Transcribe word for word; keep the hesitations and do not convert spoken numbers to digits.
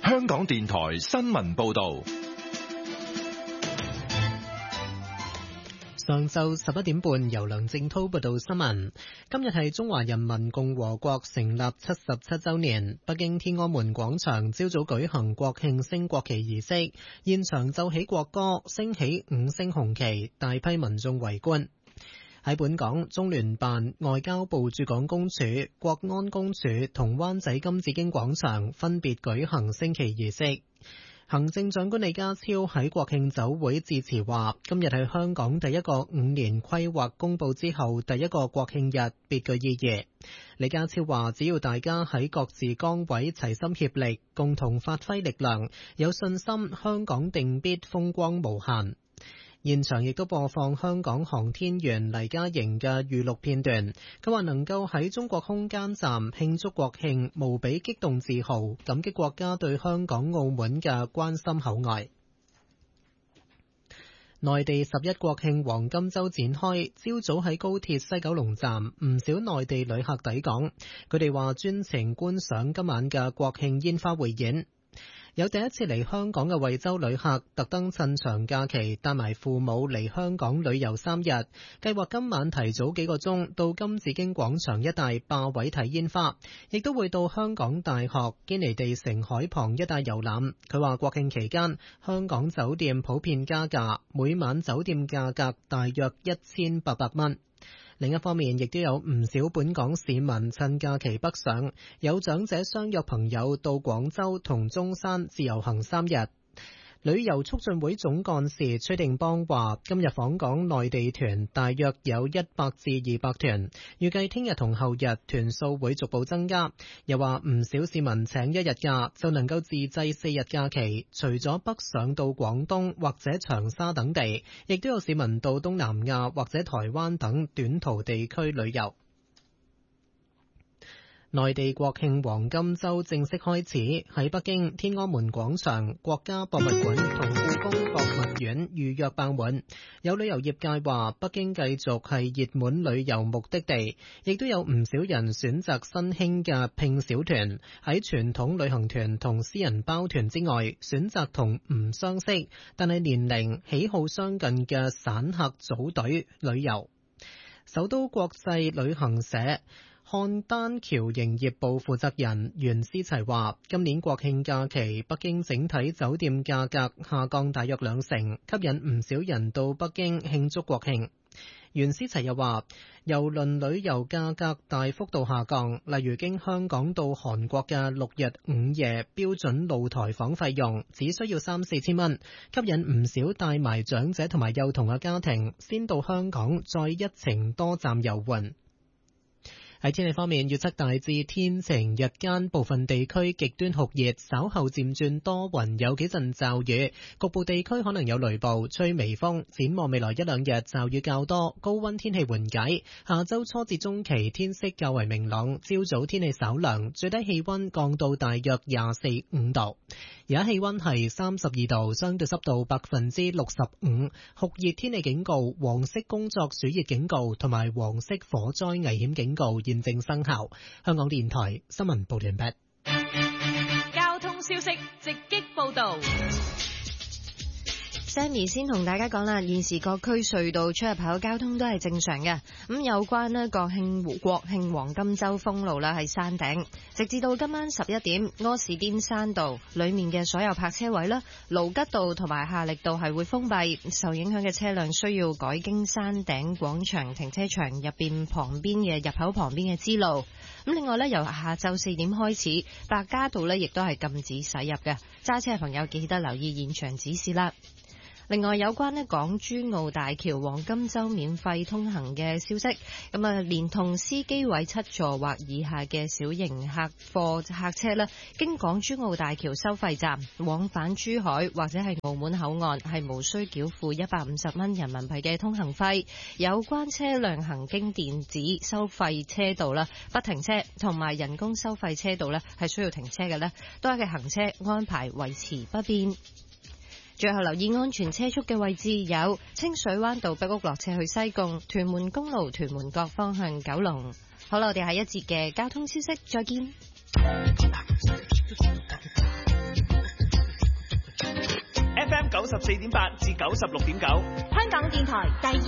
香港電台新聞報道。 上晝十一點半，由梁正濤報道新聞。今日係中華人民共和國成立七十七週年，北京天安門廣場朝早舉行國慶升國旗儀式，現場奏起國歌，升起五星紅旗，大批民眾圍觀。喺本港，中聯辦、外交部駐港公署、國安公署同灣仔金紫荊廣場分別舉行升旗儀式。行政長官李家超喺國慶酒會致辭話，今日係香港第一個五年規劃公佈之後第一個國慶日，別具意義。李家超話，只要大家喺各自崗位齊心協力，共同發揮力量，有信心香港定必風光無限。現場亦都播放香港航天員黎嘉瑩嘅預錄片段，佢話能夠喺中國空間站慶祝國慶，無比激動自豪，感激國家對香港澳門嘅關心厚愛。內地十一國慶黃金週展開，朝早喺高鐵西九龍站，唔少內地旅客抵港，佢哋話專程觀賞今晚嘅國慶煙花匯演。有第一次嚟香港嘅惠州旅客特登趁長假期帶埋父母嚟香港旅遊三日，計劃今晚提早幾個鐘到金紫荊廣場一帶霸位睇煙花，亦都會到香港大學堅尼地城海旁一帶遊覽。佢話國慶期間香港酒店普遍加價，每晚酒店價格大約一千八百蚊。另一方面，亦都有唔少本港市民趁假期北上，有長者相約朋友到廣州同中山自由行三日。旅遊促進會總幹事崔定邦話，今日訪港內地團大約有一百至二百團，預計聽日同後日團數會逐步增加。又話唔少市民請一日假就能夠自製四日假期，除咗北上到廣東或者長沙等地，亦都有市民到東南亞或者台灣等短途地區旅遊。內地國慶黃金週正式開始，喺北京天安門廣場、國家博物館同故宮博物院預約爆滿。有旅遊業界話，北京繼續係熱門旅遊目的地，亦都有唔少人選擇新興嘅拼小團，喺傳統旅行團同私人包團之外，選擇同唔相識但係年齡喜好相近嘅散客組隊旅遊。首都國際旅行社漢丹橋營業部負責人袁思齊話，今年國慶假期北京整體酒店價格下降大約兩成，吸引唔少人到北京慶祝國慶。袁思齊又話，郵輪旅遊價格大幅度下降，例如經香港到韓國嘅六日五夜標準露台房費用只需要三四千蚊，吸引唔少帶埋長者同埋幼童嘅家庭先到香港再一程多站遊玩。喺天氣方面，預測大致天晴，日間部分地區極端酷熱，稍後漸轉多雲，有幾陣驟雨，局部地區可能有雷暴，吹微風。展望未來一兩日驟雨較多，高溫天氣緩解。下周初至中期天色較為明朗，朝早天氣稍涼，最低氣溫降到大約廿四五度。而家氣溫係三十二度，相對濕度百分之六十五，酷熱天氣警告、黃色工作暑熱警告同埋黃色火災危險警告現正生效。香港電台新聞報完畢。 交通消息直擊報道。 Sammy 先同大家講啦，現時各區隧道出入口交通都係正常嘅。咁有關呢國慶國慶黃金週封路啦，喺山頂，直至到今晚十一點，柯士甸山道裏面嘅所有泊車位啦，盧吉道同埋夏力道係會封閉，受影響嘅車輛需要改經山頂廣場停車場入邊旁邊嘅入口旁邊嘅支路。咁另外呢，由下晝四點開始，白加道呢亦都係禁止駛入嘅，揸車嘅朋友記得留意現場指示啦。另外有關呢港珠澳大橋黃金週免費通行嘅消息，咁啊連同司機位七座或以下嘅小型客貨客車咧，經港珠澳大橋收費站往返珠海或者係澳門口岸係無需繳付一百五十蚊人民幣嘅通行費。有關車輛行經電子收費車道啦，不停車同埋人工收費車道咧係需要停車嘅咧，都係嘅行車安排維持不變。最後留意安全車速嘅位置有清水灣道碧屋落斜去西貢、屯門公路屯門角方向九龍。好啦，我哋下一節嘅交通消息再見。 九十四點八至九十六點九。 香港電台第二